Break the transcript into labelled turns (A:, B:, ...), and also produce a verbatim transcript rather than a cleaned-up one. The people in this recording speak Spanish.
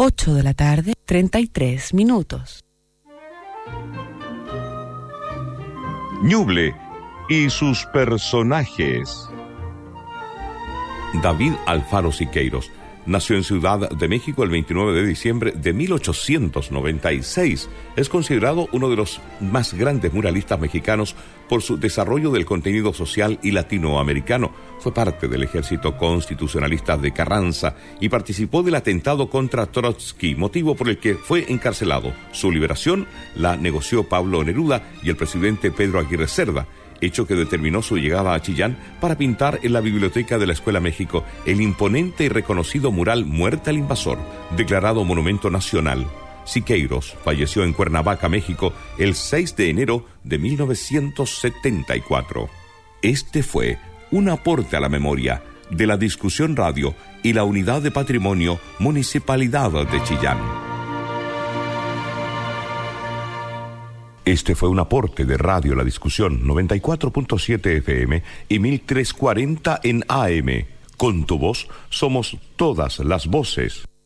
A: ocho de la tarde, treinta y tres minutos.
B: Ñuble y sus personajes. David Alfaro Siqueiros nació en Ciudad de México el veintinueve de diciembre de mil ochocientos noventa y seis. Es considerado uno de los más grandes muralistas mexicanos por su desarrollo del contenido social y latinoamericano. Fue parte del ejército constitucionalista de Carranza y participó del atentado contra Trotsky, motivo por el que fue encarcelado. Su liberación la negoció Pablo Neruda y el presidente Pedro Aguirre Cerda, hecho que determinó su llegada a Chillán para pintar en la biblioteca de la Escuela México el imponente y reconocido mural Muerte al Invasor, declarado Monumento Nacional. Siqueiros falleció en Cuernavaca, México, el seis de enero de mil novecientos setenta y cuatro. Este fue un aporte a la memoria de la Discusión Radio y la Unidad de Patrimonio Municipalidad de Chillán. Este fue un aporte de Radio La Discusión, noventa y cuatro punto siete F M y mil trescientos cuarenta en A M. Con tu voz somos todas las voces.